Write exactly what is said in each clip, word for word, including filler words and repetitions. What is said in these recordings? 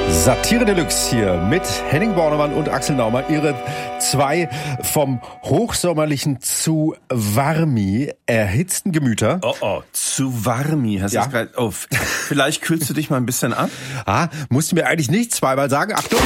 Satire Deluxe hier mit Henning Bornemann und Axel Naumann. Ihre zwei vom hochsommerlichen zu warmi erhitzten Gemüter. Oh, oh, zu warmi. Hast du Ja. grad, oh, vielleicht kühlst du dich mal ein bisschen ab? Ah, musst du mir eigentlich nicht zweimal sagen. Achtung!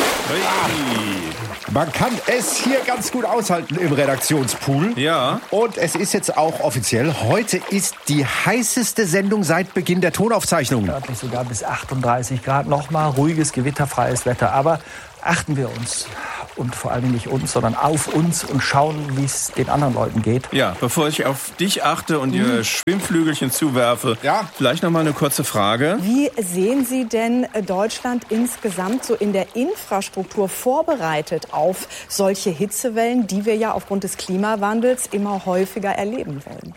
Hey. Man kann es hier ganz gut aushalten im Redaktionspool. Ja. Und es ist jetzt auch offiziell, heute ist die heißeste Sendung seit Beginn der Tonaufzeichnungen. Örtlich sogar bis achtunddreißig Grad. Nochmal ruhiges, gewitterfreies Wetter. Aber achten wir uns und vor allem nicht uns, sondern auf uns und schauen, wie es den anderen Leuten geht. Ja, bevor ich auf dich achte und dir Schwimmflügelchen zuwerfe, Ja. vielleicht noch mal eine kurze Frage. Wie sehen Sie denn Deutschland insgesamt so in der Infrastruktur vorbereitet auf solche Hitzewellen, die wir ja aufgrund des Klimawandels immer häufiger erleben werden?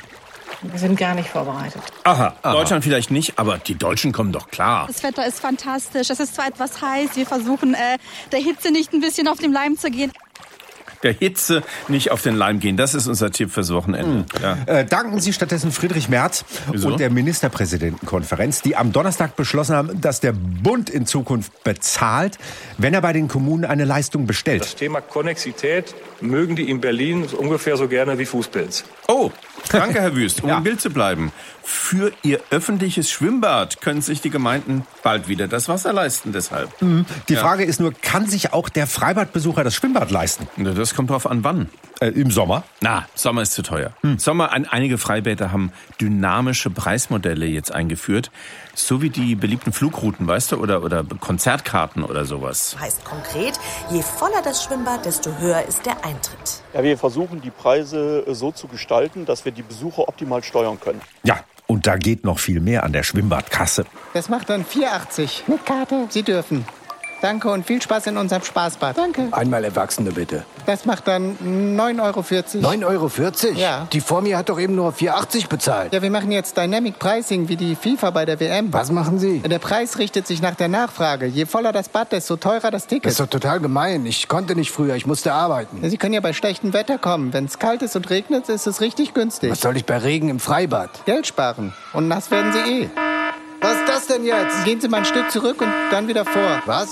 Wir sind gar nicht vorbereitet. Aha, Deutschland vielleicht nicht, aber die Deutschen kommen doch klar. Das Wetter ist fantastisch. Es ist zwar etwas heiß. Wir versuchen, äh, der Hitze nicht ein bisschen auf den Leim zu gehen. Der Hitze nicht auf den Leim gehen, das ist unser Tipp fürs Wochenende. Ja. Äh, danken Sie stattdessen Friedrich Merz Wieso? und der Ministerpräsidentenkonferenz, die am Donnerstag beschlossen haben, dass der Bund in Zukunft bezahlt, wenn er bei den Kommunen eine Leistung bestellt. Das Thema Konnexität mögen die in Berlin ungefähr so gerne wie Fußpilz. Oh, danke, Herr Wüst. Um Ja. im Bild zu bleiben. Für Ihr öffentliches Schwimmbad können sich die Gemeinden bald wieder das Wasser leisten, deshalb. Die Frage ist nur, kann sich auch der Freibadbesucher das Schwimmbad leisten? Na, das kommt drauf an, wann. Äh, Im Sommer? Na, Sommer ist zu teuer. Sommer, ein, einige Freibäder haben dynamische Preismodelle jetzt eingeführt. So wie die beliebten Flugrouten, weißt du, oder, oder Konzertkarten oder sowas. Heißt konkret, je voller das Schwimmbad, desto höher ist der Eintritt. Ja, wir versuchen die Preise so zu gestalten, dass wir die Besucher optimal steuern können. Ja, und da geht noch viel mehr an der Schwimmbadkasse. Das macht dann vier achtzig. Mit Karte. Sie dürfen. Danke und viel Spaß in unserem Spaßbad. Danke. Einmal Erwachsene bitte. Das macht dann neun Euro vierzig. neun Euro vierzig? Ja. Die vor mir hat doch eben nur vier achtzig bezahlt. Ja, wir machen jetzt Dynamic Pricing wie die FIFA bei der W M. Was machen Sie? Der Preis richtet sich nach der Nachfrage. Je voller das Bad, desto teurer das Ticket. Das ist doch total gemein. Ich konnte nicht früher, ich musste arbeiten. Ja, Sie können ja bei schlechtem Wetter kommen. Wenn es kalt ist und regnet, ist es richtig günstig. Was soll ich bei Regen im Freibad? Geld sparen. Und nass werden Sie eh. Was ist das denn jetzt? Gehen Sie mal ein Stück zurück und dann wieder vor. Was?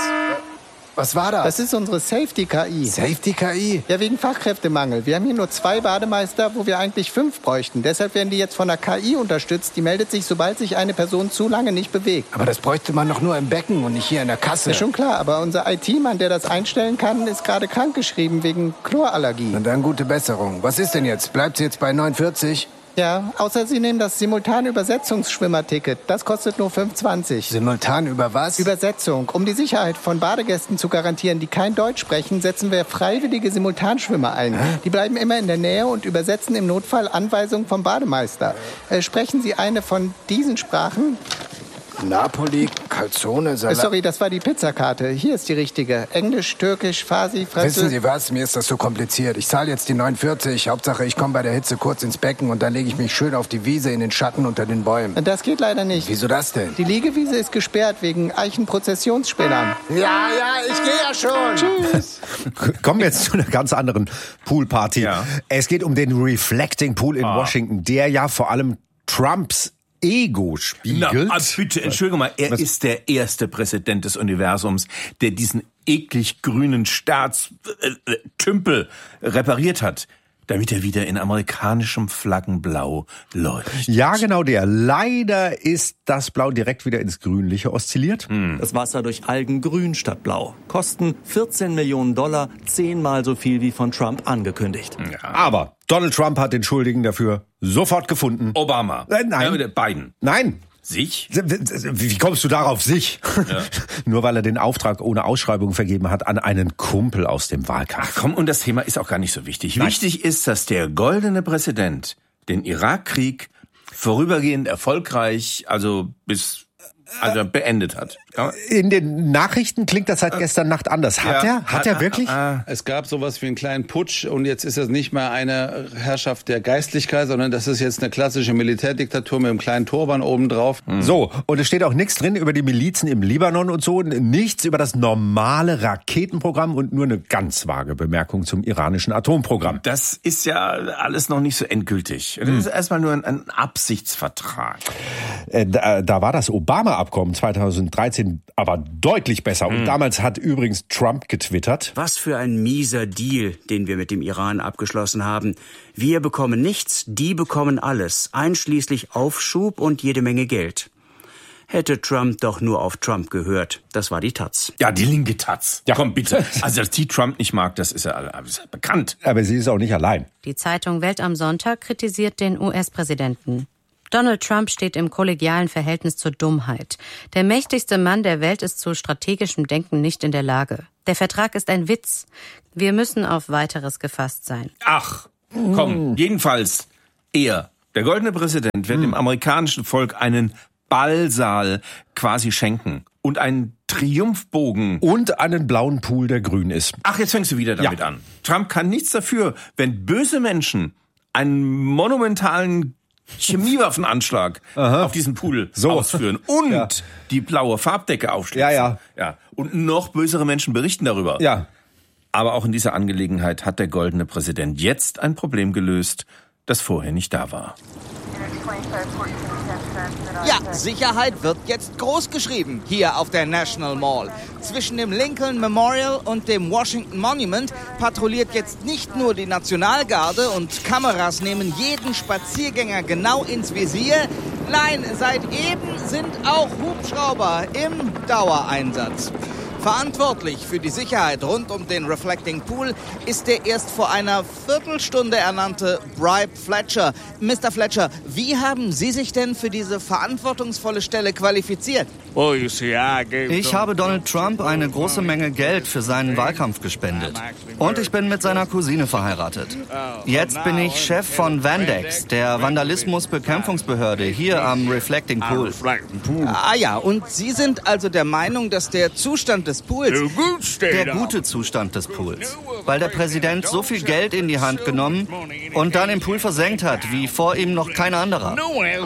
Was war das? Das ist unsere Safety-K I. Safety-K I? Ja, wegen Fachkräftemangel. Wir haben hier nur zwei Bademeister, wo wir eigentlich fünf bräuchten. Deshalb werden die jetzt von der K I unterstützt. Die meldet sich, sobald sich eine Person zu lange nicht bewegt. Aber das bräuchte man doch nur im Becken und nicht hier in der Kasse. Ja, schon klar, aber unser I T-Mann, der das einstellen kann, ist gerade krankgeschrieben wegen Chlorallergie. Und dann gute Besserung. Was ist denn jetzt? Bleibt sie jetzt bei neunundvierzig? Ja, außer Sie nehmen das simultane Übersetzungsschwimmerticket. Das kostet nur fünf zwanzig. Simultan über was? Übersetzung. Um die Sicherheit von Badegästen zu garantieren, die kein Deutsch sprechen, setzen wir freiwillige Simultanschwimmer ein. Hä? Die bleiben immer in der Nähe und übersetzen im Notfall Anweisungen vom Bademeister. Äh, sprechen Sie eine von diesen Sprachen? Napoli, Calzone, Äh, Salat. sorry, das war die Pizzakarte. Hier ist die richtige. Englisch, Türkisch, Farsi, Wissen Französisch. Sie was? Mir ist das so kompliziert. Ich zahle jetzt die neunundvierzig. Hauptsache, ich komme bei der Hitze kurz ins Becken und dann lege ich mich schön auf die Wiese in den Schatten unter den Bäumen. Das geht leider nicht. Wieso das denn? Die Liegewiese ist gesperrt wegen Eichenprozessionsspinnern. Ja, ja, ich gehe ja schon. Tschüss. Kommen wir jetzt zu einer ganz anderen Poolparty. Ja. Es geht um den Reflecting Pool in Ah. Washington, der ja vor allem Trumps Ego spiegelt. Na, bitte, Entschuldigung mal, er Was? ist der erste Präsident des Universums, der diesen eklig grünen Staatstümpel repariert hat, damit er wieder in amerikanischem Flaggenblau leuchtet. Ja, genau der. Leider ist das Blau direkt wieder ins Grünliche oszilliert. Das Wasser durch Algen grün statt blau. Kosten vierzehn Millionen Dollar, zehnmal so viel wie von Trump angekündigt. Aber Donald Trump hat den Schuldigen dafür sofort gefunden. Obama. Äh, nein. Ja, Biden. Nein. Sich? Wie kommst du darauf, sich? Ja. Nur weil er den Auftrag ohne Ausschreibung vergeben hat an einen Kumpel aus dem Wahlkampf. Komm, und das Thema ist auch gar nicht so wichtig. Nein. Wichtig ist, dass der goldene Präsident den Irakkrieg vorübergehend erfolgreich, also bis also beendet hat. Ja. In den Nachrichten klingt das seit gestern Nacht anders. Hat Ja. er? Hat er wirklich? Es gab sowas wie einen kleinen Putsch und jetzt ist das nicht mehr eine Herrschaft der Geistlichkeit, sondern das ist jetzt eine klassische Militärdiktatur mit einem kleinen Turban obendrauf. So, und es steht auch nichts drin über die Milizen im Libanon und so, nichts über das normale Raketenprogramm und nur eine ganz vage Bemerkung zum iranischen Atomprogramm. Das ist ja alles noch nicht so endgültig. Das ist erstmal nur ein, ein Absichtsvertrag. Äh, da, da war das Obama Klimaabkommen zweitausenddreizehn aber deutlich besser. Und damals hat übrigens Trump getwittert: Was für ein mieser Deal, den wir mit dem Iran abgeschlossen haben. Wir bekommen nichts, die bekommen alles, einschließlich Aufschub und jede Menge Geld. Hätte Trump doch nur auf Trump gehört. Das war die Taz. Ja, die linke Taz. Ja, komm, bitte. Also, dass die Trump nicht mag, das ist ja, das ist ja bekannt. Aber sie ist auch nicht allein. Die Zeitung Welt am Sonntag kritisiert den U S-Präsidenten. Donald Trump steht im kollegialen Verhältnis zur Dummheit. Der mächtigste Mann der Welt ist zu strategischem Denken nicht in der Lage. Der Vertrag ist ein Witz. Wir müssen auf Weiteres gefasst sein. Ach, komm, jedenfalls er, der goldene Präsident, wird dem amerikanischen Volk einen Ballsaal quasi schenken und einen Triumphbogen. Und einen blauen Pool, der grün ist. Ach, jetzt fängst du wieder damit ja. an. Trump kann nichts dafür, wenn böse Menschen einen monumentalen Chemiewaffenanschlag Aha. auf diesen Pool so. ausführen und ja. die blaue Farbdecke aufschlitzen. Ja, ja. ja. Und noch bösere Menschen berichten darüber. Ja. Aber auch in dieser Angelegenheit hat der goldene Präsident jetzt ein Problem gelöst, das vorher nicht da war. Ja, Sicherheit wird jetzt groß geschrieben hier auf der National Mall. Zwischen dem Lincoln Memorial und dem Washington Monument patrouilliert jetzt nicht nur die Nationalgarde und Kameras nehmen jeden Spaziergänger genau ins Visier. Nein, seit eben sind auch Hubschrauber im Dauereinsatz. Verantwortlich für die Sicherheit rund um den Reflecting Pool ist der erst vor einer Viertelstunde ernannte Brybe Fletcher. Mister Fletcher, wie haben Sie sich denn für diese verantwortungsvolle Stelle qualifiziert? Ich habe Donald Trump eine große Menge Geld für seinen Wahlkampf gespendet. Und ich bin mit seiner Cousine verheiratet. Jetzt bin ich Chef von Vandex, der Vandalismusbekämpfungsbehörde hier am Reflecting Pool. Ah ja, und Sie sind also der Meinung, dass der Zustand des Pools... Der gute Zustand des Pools. Weil der Präsident so viel Geld in die Hand genommen und dann im Pool versenkt hat, wie vor ihm noch kein anderer.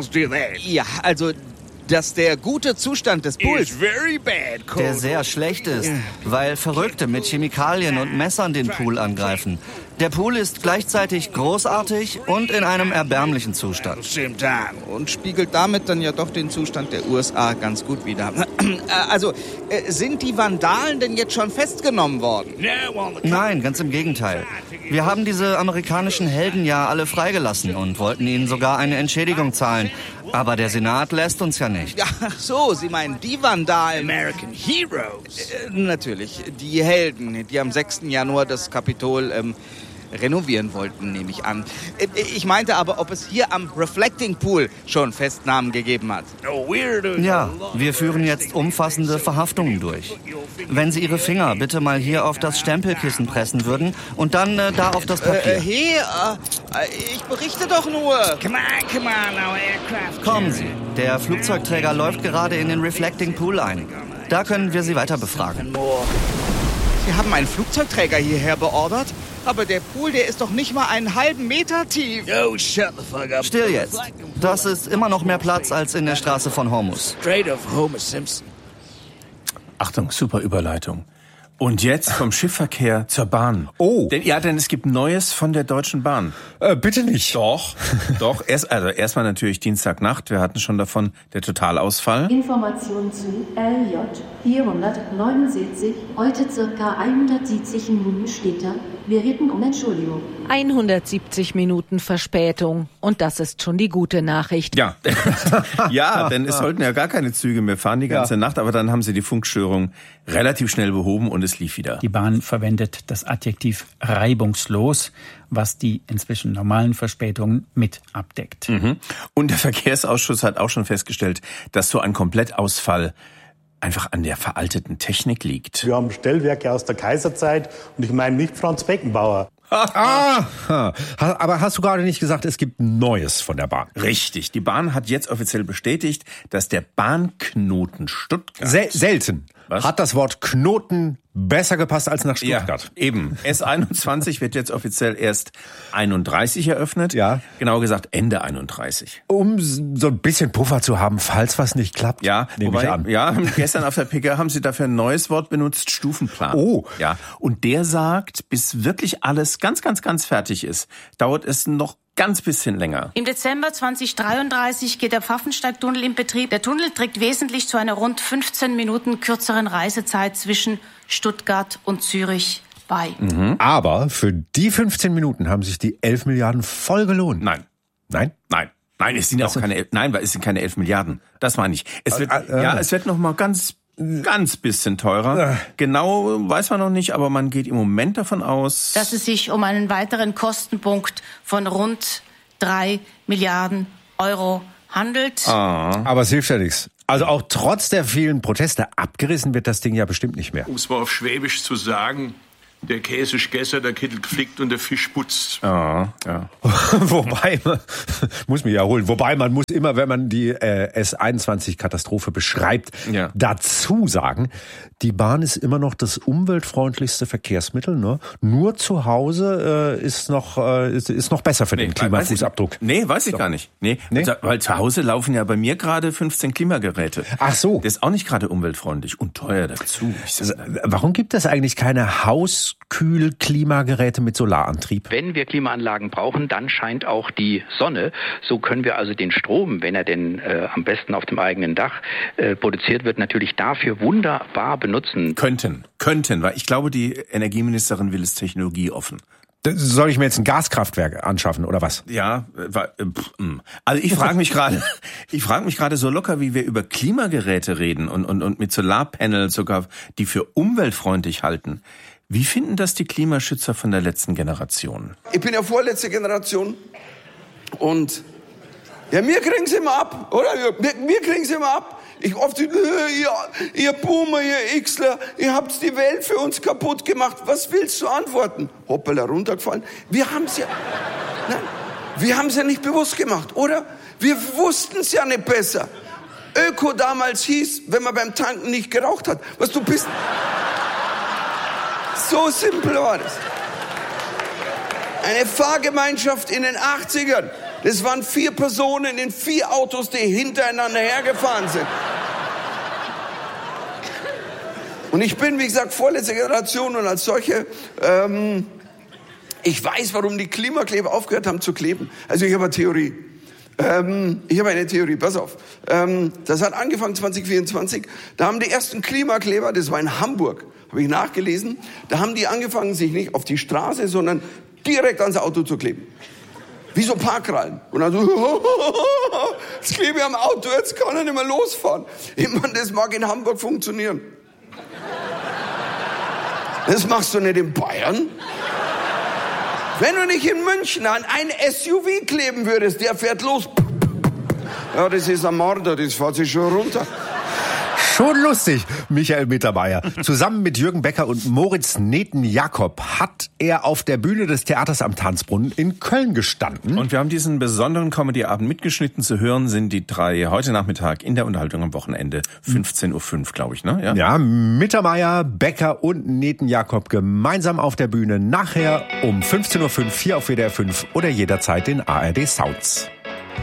Ja, also... dass der gute Zustand des Pools... Der sehr schlecht ist, weil Verrückte mit Chemikalien und Messern den Pool angreifen. Der Pool ist gleichzeitig großartig und in einem erbärmlichen Zustand. Und spiegelt damit dann ja doch den Zustand der U S A ganz gut wider. Also, sind die Vandalen denn jetzt schon festgenommen worden? Nein, ganz im Gegenteil. Wir haben diese amerikanischen Helden ja alle freigelassen und wollten ihnen sogar eine Entschädigung zahlen. Aber der Senat lässt uns ja nicht. Ja, ach so, Sie meinen die Vandalen. American Heroes. Äh, natürlich, die Helden, die am sechsten Januar das Kapitol ähm, renovieren wollten, nehme ich an. Äh, ich meinte aber, ob es hier am Reflecting Pool schon Festnahmen gegeben hat. Ja, wir führen jetzt umfassende Verhaftungen durch. Wenn Sie Ihre Finger bitte mal hier auf das Stempelkissen pressen würden und dann äh, da auf das Papier. Äh, hey, äh, ich berichte doch nur. Come on, come on, our aircraft. Kommen Sie, der Flugzeugträger läuft gerade in den Reflecting Pool ein. Da können wir Sie weiter befragen. Sie haben einen Flugzeugträger hierher beordert? Aber der Pool, der ist doch nicht mal einen halben Meter tief. Oh, shut the fuck up. Still jetzt. Das ist immer noch mehr Platz als in der Straße von Hormuz. Straight of Homer Simpson. Achtung, super Überleitung. Und jetzt vom Schiffverkehr zur Bahn. Oh. Denn, ja, denn es gibt Neues von der Deutschen Bahn. Äh, bitte nicht. Doch, doch. Erst, also erstmal natürlich Dienstagnacht. Wir hatten schon davon der Totalausfall. Information zu L J vierhundertneunundsiebzig. Heute circa hundertsiebzig Minuten später. Wir bitten um Entschuldigung. hundertsiebzig Minuten Verspätung. Und das ist schon die gute Nachricht. Ja, ja, denn es sollten ja gar keine Züge mehr fahren die ganze ja. Nacht. Aber dann haben sie die Funkstörung relativ schnell behoben und es lief wieder. Die Bahn verwendet das Adjektiv reibungslos, was die inzwischen normalen Verspätungen mit abdeckt. Mhm. Und der Verkehrsausschuss hat auch schon festgestellt, dass so ein Komplettausfall einfach an der veralteten Technik liegt. Wir haben Stellwerke aus der Kaiserzeit und ich meine nicht Franz Beckenbauer. Ah, aber hast du gerade nicht gesagt, es gibt Neues von der Bahn? Richtig. Die Bahn hat jetzt offiziell bestätigt, dass der Bahnknoten Stuttgart... Sel- selten. Was? Hat das Wort Knoten besser gepasst als nach Stuttgart. Ja, eben. S einundzwanzig wird jetzt offiziell erst einunddreißig eröffnet. Ja. Genauer gesagt Ende einunddreißig. Um so ein bisschen Puffer zu haben, falls was nicht klappt. Ja, nehme wobei, ich an. Ja, gestern auf der P K haben sie dafür ein neues Wort benutzt, Stufenplan. Oh. Ja. Und der sagt, bis wirklich alles ganz, ganz, ganz fertig ist, dauert es noch ganz bisschen länger. Im Dezember zweitausenddreiunddreißig geht der Pfaffensteig-Tunnel in Betrieb. Der Tunnel trägt wesentlich zu einer rund fünfzehn Minuten kürzeren Reisezeit zwischen Stuttgart und Zürich bei. Mhm. Aber für die fünfzehn Minuten haben sich die elf Milliarden voll gelohnt. Nein. Nein? Nein. Nein, es sind ja auch keine, nein, weil es sind keine elf Milliarden. Das meine ich. Es wird, äh, äh, ja, es wird noch mal ganz, ganz bisschen teurer. Äh. Genau weiß man noch nicht, aber man geht im Moment davon aus, dass es sich um einen weiteren Kostenpunkt von rund drei Milliarden Euro handelt. Ah. Aber es hilft ja nichts. Also auch trotz der vielen Proteste abgerissen wird das Ding ja bestimmt nicht mehr. Um es mal auf Schwäbisch zu sagen, der Käse ist gegessen, der Kittel geflickt und der Fisch putzt. Ah, ja. Wobei, man muss mich ja holen, wobei man muss immer, wenn man die äh, S einundzwanzig-Katastrophe beschreibt, ja. dazu sagen, die Bahn ist immer noch das umweltfreundlichste Verkehrsmittel. Ne? Nur zu Hause äh, ist noch äh, ist, ist noch besser für nee, den Klimafußabdruck. Nee, weiß ich so. gar nicht. Nee, nee? Weil zu Hause laufen ja bei mir gerade fünfzehn Klimageräte. Ach so. Das ist auch nicht gerade umweltfreundlich und teuer dazu. Also, warum gibt es eigentlich keine Hauskühl-Klimageräte mit Solarantrieb? Wenn wir Klimaanlagen brauchen, dann scheint auch die Sonne. So können wir also den Strom, wenn er denn äh, am besten auf dem eigenen Dach äh, produziert wird, natürlich dafür wunderbar benutzen. Könnten, könnten, weil ich glaube, die Energieministerin will es technologieoffen. Soll ich mir jetzt ein Gaskraftwerk anschaffen oder was? Ja, also ich frage mich gerade, ich frage mich gerade so locker, wie wir über Klimageräte reden und und und mit Solarpanels sogar, die für umweltfreundlich halten. Wie finden das die Klimaschützer von der letzten Generation? Ich bin ja vorletzte Generation und ja, mir kriegen sie immer ab, oder? Mir, mir kriegen sie immer ab. Ich oft, ihr, ihr Boomer, ihr Xler, ihr habt die Welt für uns kaputt gemacht. Was willst du antworten? Hoppala, runtergefallen. Wir haben's ja, nein, wir haben's ja nicht bewusst gemacht, oder? Wir wussten's ja nicht besser. Öko damals hieß, wenn man beim Tanken nicht geraucht hat. Was du bist. So simpel war das. Eine Fahrgemeinschaft in den achtzigern. Das waren vier Personen in vier Autos, die hintereinander hergefahren sind. Und ich bin, wie gesagt, vorletzte Generation und als solche, ähm, ich weiß, warum die Klimakleber aufgehört haben zu kleben. Also ich habe eine Theorie. Ähm, ich habe eine Theorie, pass auf. Ähm, das hat angefangen zwanzig vierundzwanzig. Da haben die ersten Klimakleber, das war in Hamburg, habe ich nachgelesen, da haben die angefangen, sich nicht auf die Straße, sondern direkt ans Auto zu kleben. Wie so Parkrallen. Und dann so, jetzt klebe ich am Auto, jetzt kann er nicht mehr losfahren. Ich meine, das mag in Hamburg funktionieren. Das machst du nicht in Bayern. Wenn du nicht in München an ein S U V kleben würdest, der fährt los. Ja, das ist ein Mörder, das fährt sich schon runter. Schon lustig, Michael Mittermeier. Zusammen mit Jürgen Becker und Moritz Neten-Jakob hat er auf der Bühne des Theaters am Tanzbrunnen in Köln gestanden. Und wir haben diesen besonderen Comedy-Abend mitgeschnitten. Zu hören sind die drei heute Nachmittag in der Unterhaltung am Wochenende. fünfzehn Uhr fünf, glaube ich, ne? Ja, ja, Mittermeier, Becker und Neten-Jakob gemeinsam auf der Bühne. Nachher um fünfzehn Uhr fünf hier auf W D R fünf oder jederzeit in A R D Sounds.